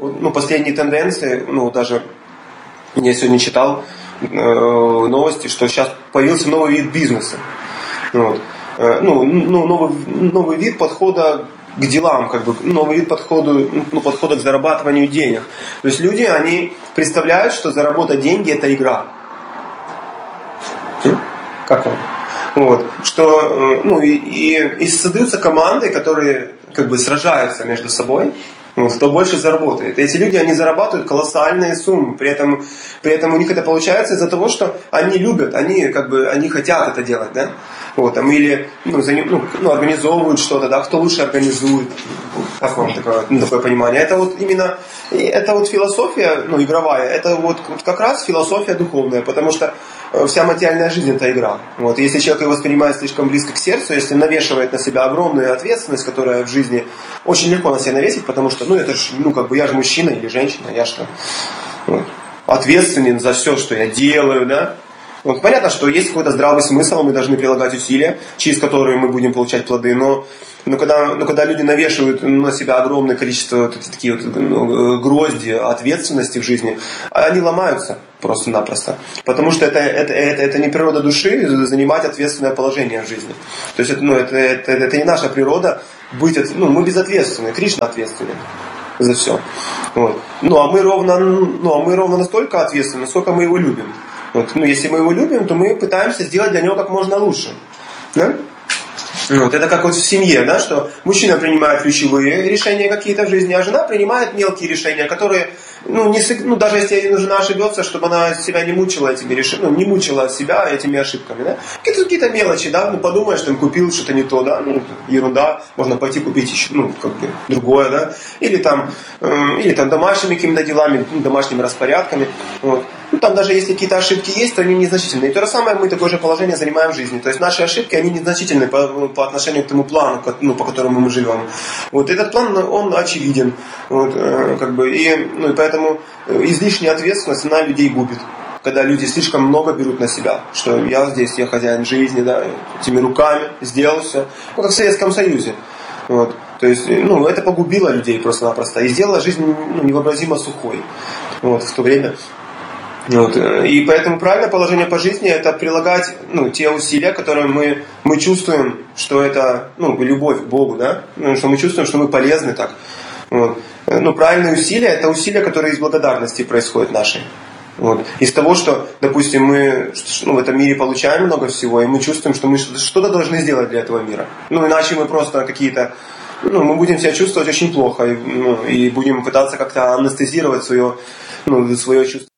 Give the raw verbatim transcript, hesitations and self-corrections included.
ну, последние тенденции, ну, даже я сегодня читал э, новости, что сейчас появился новый вид бизнеса. Вот. Э, ну, ну, новый, новый вид подхода к делам, как бы, новый вид подхода, ну, подхода к зарабатыванию денег. То есть люди, они представляют, что заработать деньги – это игра. Как вам? Вот. Что, ну, и, и, и создаются команды, которые как бы сражаются между собой. Вот, кто больше заработает. И эти люди, они зарабатывают колоссальные суммы. При этом, при этом у них это получается из-за того, что они любят, они, как бы, они хотят это делать. Да? Вот, там, или ну, за, ну, ну, организовывают что-то, да? Кто лучше организует. Как вам такое, ну, такое понимание? Это вот именно это вот философия, ну, игровая, это вот как раз философия духовная, потому что вся материальная жизнь – это игра. Вот. Если человек ее воспринимает слишком близко к сердцу, если навешивает на себя огромную ответственность, которая в жизни очень легко на себя навесить, потому что, ну, это ж, ну, как бы я же мужчина или женщина, я что, вот, ответственен за все, что я делаю, да. Вот, понятно, что есть какой-то здравый смысл, мы должны прилагать усилия, через которые мы будем получать плоды, но, но, когда, но когда люди навешивают на себя огромное количество вот, такие вот, ну, грозди ответственности в жизни, они ломаются просто-напросто. Потому что это, это, это, это не природа души занимать ответственное положение в жизни. То есть это, ну, это, это, это не наша природа быть, ну, мы безответственны, Кришна ответственен за все. Вот. Ну, а мы ровно, ну, а мы ровно настолько ответственны, насколько мы его любим. Вот. Ну, если мы его любим, то мы пытаемся сделать для него как можно лучше. Да? Вот. Это как вот в семье, да, что мужчина принимает ключевые решения какие-то в жизни, а жена принимает мелкие решения, которые, ну, не, ну даже если жена ошибется, чтобы она себя не мучила этими решениями, ну, не мучила себя этими ошибками, да. Какие-то, какие-то мелочи, да, ну, подумаешь, там, купил что-то не то, да, ну, ерунда, можно пойти купить еще, ну, как бы, другое, да, или там, э, или там домашними какими-то делами, ну, домашними распорядками, вот. Ну, там даже если какие-то ошибки есть, то они незначительные. И то же самое мы такое же положение занимаем в жизни. То есть наши ошибки, они незначительны по, по отношению к тому плану, ну, по которому мы живем. Вот этот план, он очевиден. Вот, э, как бы, и, ну, и поэтому излишняя ответственность, она людей губит. Когда люди слишком много берут на себя. Что я здесь, я хозяин жизни, да, этими руками сделал все. Ну, как в Советском Союзе. Вот. То есть, ну, это погубило людей просто-напросто. И сделало жизнь, ну, невообразимо сухой. Вот, в то время. Вот. И поэтому правильное положение по жизни – это прилагать, ну, те усилия, которые мы, мы чувствуем, что это, ну, любовь к Богу, да? Ну, что мы чувствуем, что мы полезны так. Вот. Ну, правильные усилия – это усилия, которые из благодарности происходят нашей. Вот. Из того, что, допустим, мы, ну, в этом мире получаем много всего, и мы чувствуем, что мы что-то должны сделать для этого мира. Ну, иначе мы просто какие-то, ну, мы будем себя чувствовать очень плохо, и, ну, и будем пытаться как-то анестезировать свое, ну, свое чувство.